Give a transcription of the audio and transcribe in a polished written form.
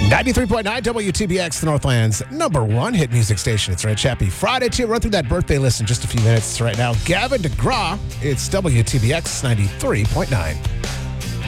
93.9 WTBX, the Northland's #1 hit music station. It's Rich. Happy Friday to you. Run through that birthday list in just a few minutes. Right now, Gavin DeGraw. It's WTBX 93.9.